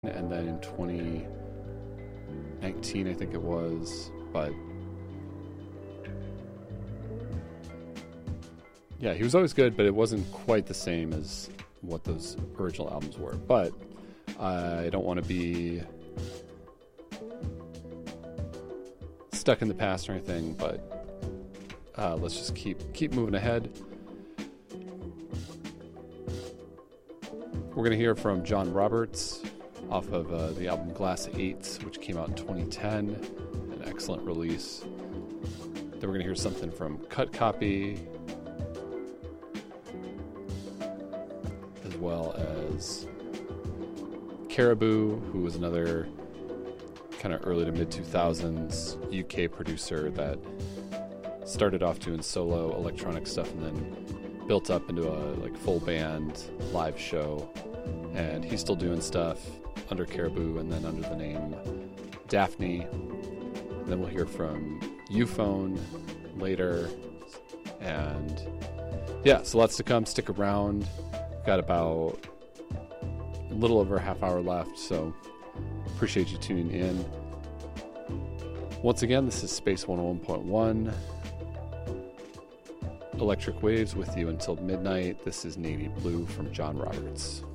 and then in 2019, I think it was. But yeah, he was always good, but it wasn't quite the same as what those original albums were. But I don't want to be stuck in the past or anything, but let's just keep moving ahead. We're going to hear from John Roberts off of the album Glass 8, which came out in 2010, an excellent release. Then we're going to hear something from Cut Copy, as well as Caribou, who was another kind of early to mid 2000s UK producer that started off doing solo electronic stuff and then built up into a full band live show. And he's still doing stuff under Caribou and then under the name Daphne. And then we'll hear from Euphone later. And yeah, so lots to come. Stick around. Got about a little over a half hour left, so appreciate you tuning in. Once again, this is Space 101.1 Electric Waves with you until midnight. This is Navy Blue from John Roberts.